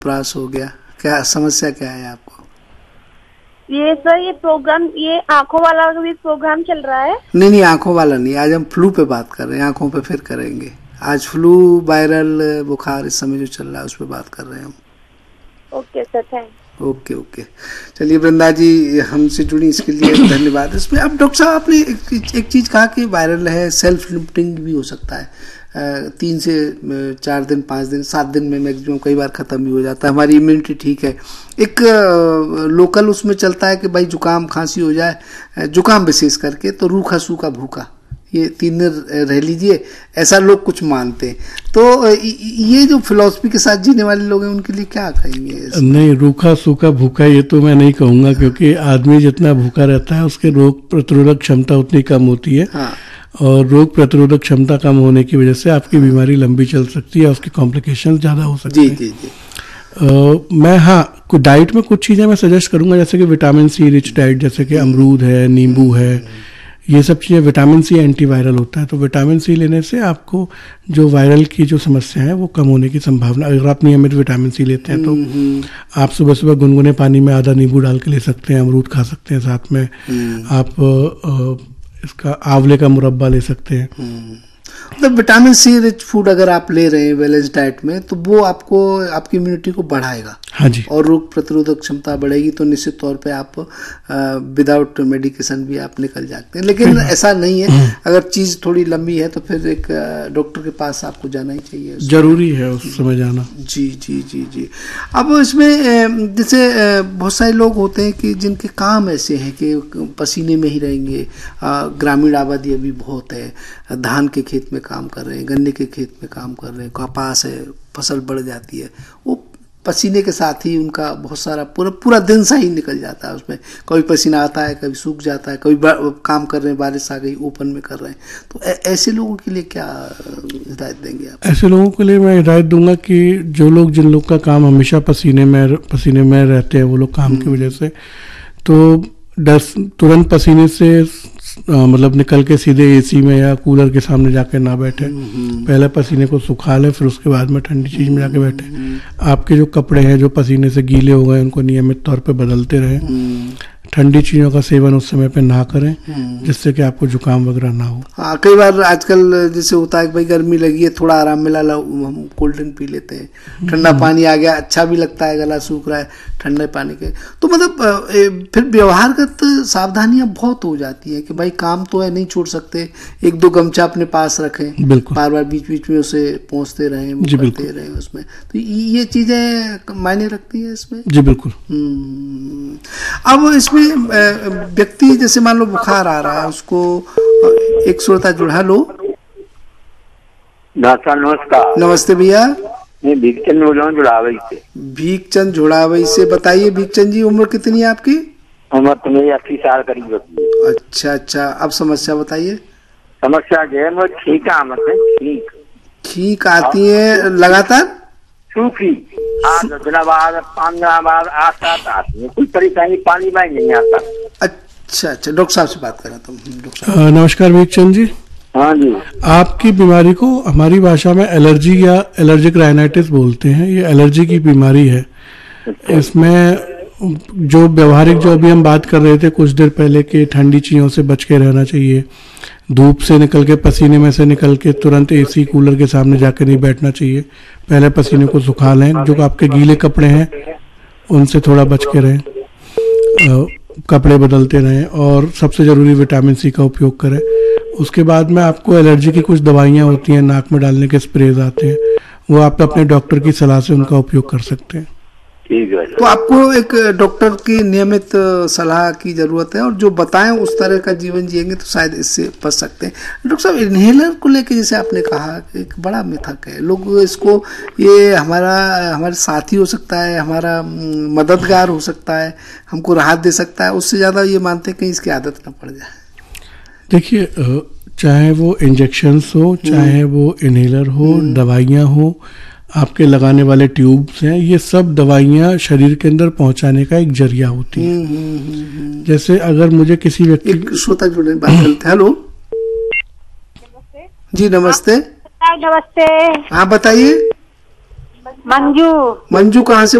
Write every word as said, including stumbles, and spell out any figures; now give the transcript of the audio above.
प्रयास हो गया, क्या समस्या क्या है आपको? ये सर ये प्रोग्राम, ये आंखों वाला भी प्रोग्राम चल रहा है? नहीं नहीं, आंखों वाला नहीं, आज हम फ्लू पे बात कर रहे हैं, आंखों पे फिर करेंगे। आज फ्लू, वायरल बुखार इस समय जो चल रहा है उस पर बात कर रहे हैं हम। Okay sir, thank. Okay okay, चलिए वृंदा जी हमसे जुड़ी इसके लिए धन्यवाद। इसमें अब डॉक्टर साहब आपने एक, एक चीज़ कहा कि वायरल है, सेल्फ लिमिटिंग भी हो सकता है, तीन से चार दिन, पाँच दिन, सात दिन में मैक्सिमम, कई बार ख़त्म भी हो जाता है, हमारी इम्यूनिटी ठीक है। एक लोकल उसमें चलता है कि भाई जुकाम खांसी हो जाए, जुकाम विशेष करके तो रूखा सूखा भूखा, ये तीन दिन रह लीजिए, ऐसा लोग कुछ मानते हैं। तो ये जो फिलॉसफी के साथ जीने वाले लोग हैं उनके लिए क्या कहेंगे? नहीं, रूखा सूखा भूखा ये तो मैं नहीं कहूँगा, क्योंकि आदमी जितना भूखा रहता है उसके रोग प्रतिरोधक क्षमता उतनी कम होती है। हाँ। और रोग प्रतिरोधक क्षमता कम होने की वजह से आपकी बीमारी लंबी चल सकती है, उसकी कॉम्प्लिकेशन ज़्यादा हो सकती है। जी जी जी। आ, मैं हाँ कुछ डाइट में कुछ चीज़ें मैं सजेस्ट करूँगा, जैसे कि विटामिन सी रिच डाइट, जैसे कि अमरूद है, नींबू है, ये सब चीज़ें। विटामिन सी एंटीवायरल होता है, तो विटामिन सी लेने से आपको जो वायरल की जो समस्या है वो कम होने की संभावना, अगर आप नियमित विटामिन सी लेते हैं तो आप सुबह सुबह गुनगुने पानी में आधा नींबू डाल के ले सकते हैं, अमरूद खा सकते हैं, साथ में आप आ, इसका आंवले का मुरब्बा ले सकते हैं। मतलब विटामिन सी रिच फूड अगर आप ले रहे हैं बैलेंस डाइट में, तो वो आपको आपकी इम्यूनिटी को बढ़ाएगा। हाँ जी। और रोग प्रतिरोधक क्षमता बढ़ेगी, तो निश्चित तौर पे आप विदाउट मेडिकेशन भी आप निकल जाते हैं। लेकिन ऐसा नहीं है, अगर चीज़ थोड़ी लंबी है तो फिर एक डॉक्टर के पास आपको जाना ही चाहिए, जरूरी है उस समय जाना। जी जी जी जी। अब इसमें जैसे बहुत सारे लोग होते हैं कि जिनके काम ऐसे हैं कि पसीने में ही रहेंगे, ग्रामीण आबादी अभी बहुत है, धान के खेत में काम कर रहे हैं, गन्ने के खेत में काम कर रहे हैं, कपास है, फसल बढ़ जाती है, वो पसीने के साथ ही उनका बहुत सारा पूरा पूरा दिन सा ही निकल जाता है उसमें। कभी पसीना आता है, कभी सूख जाता है, कभी काम कर रहे हैं, बारिश आ गई, ओपन में कर रहे हैं, तो ऐ, ऐसे लोगों के लिए क्या हिदायत देंगे आप? ऐसे लोगों के लिए मैं हिदायत दूंगा कि जो लोग, जिन लोग का काम हमेशा पसीने में पसीने में रहते हैं, वो लोग काम की वजह से, तो दस तुरंत पसीने से आ, मतलब निकल के सीधे एसी में या कूलर के सामने जाके ना बैठे, पहले पसीने को सुखा लें, फिर उसके बाद में ठंडी चीज में जाके बैठे। आपके जो कपड़े हैं जो पसीने से गीले हो गए, उनको नियमित तौर पे बदलते रहें। ठंडी चीज़ों का सेवन उस समय पे ना करें, जिससे कि आपको जुकाम वगैरह ना हो। हाँ, कई बार आजकल जैसे होता है कि भाई गर्मी लगी है, थोड़ा आराम मिला, हम कोल्ड ड्रिंक पी लेते हैं, ठंडा पानी आ गया, अच्छा भी लगता है, गला सूख रहा है ठंडे पानी के, तो मतलब फिर व्यवहारगत सावधानियां बहुत हो जाती है कि भाई काम तो है, नहीं छोड़ सकते, एक दो गमछा अपने पास रखें, बार बार बीच बीच में उसे पहुँचते रहें, करते रहें उसमें, तो ये चीजें मायने रखती है इसमें। जी बिल्कुल। अब इसमें व्यक्ति जैसे मान लो बुखार आ रहा है, उसको एक श्रोता जुड़ा। हेलो नमस्कार। नमस्ते भैया, मैं भीखचंद बोल रहा हूँ जुड़ावई से। भीखचंद जुड़ावई से, बताइए भीखचंद जी, उम्र कितनी है आपकी? उम्र तो मेरी अस्सी साल करीब होती है। अच्छा अच्छा, अब समस्या बताइए। समस्या जो है वो छींक छींक छींक आती है लगातार, सूखी दिनों बाद, पंद्रह बाद आठ सात आती है, कोई परेशानी पानी में नहीं आता। अच्छा अच्छा, डॉक्टर साहब से बात कर रहा था। नमस्कार भीखचंद जी। हाँ जी। आपकी बीमारी को हमारी भाषा में एलर्जी या एलर्जिक राइनाइटिस बोलते हैं। ये एलर्जी की बीमारी है। इसमें जो व्यवहारिक, जो अभी हम बात कर रहे थे कुछ देर पहले, कि ठंडी चीज़ों से बच के रहना चाहिए, धूप से निकल के, पसीने में से निकल के तुरंत एसी कूलर के सामने जाकर नहीं बैठना चाहिए, पहले पसीने को सुखा लें। जो आपके गीले कपड़े हैं उनसे थोड़ा बच के रहें, कपड़े बदलते रहें, और सबसे ज़रूरी विटामिन सी का उपयोग करें। उसके बाद में आपको एलर्जी की कुछ दवाइयाँ होती हैं, नाक में डालने के स्प्रेज आते हैं, वो आप अपने डॉक्टर की सलाह से उनका उपयोग कर सकते हैं। तो आपको एक डॉक्टर की नियमित सलाह की जरूरत है, और जो बताएं उस तरह का जीवन जिएंगे तो शायद इससे बच सकते हैं। डॉक्टर साहब, इन्हेलर को लेके जैसे आपने कहा, एक बड़ा मिथक है, लोग इसको, ये हमारा हमारे साथी हो सकता है, हमारा मददगार हो सकता है, हमको राहत दे सकता है, उससे ज़्यादा ये मानते हैं कि इसकी आदत न पड़ जाए। देखिए, चाहे वो इंजेक्शंस हो, चाहे वो इन्हेलर हो, दवाइयाँ हो, आपके लगाने वाले ट्यूब्स हैं, ये सब दवाइयाँ शरीर के अंदर पहुंचाने का एक जरिया होती है। जैसे अगर मुझे किसी व्यक्ति, एक श्रोता जुड़े, बात करते हैं। हेलो जी, नमस्ते। नमस्ते। हाँ बताइए। मंजू। मंजू कहाँ से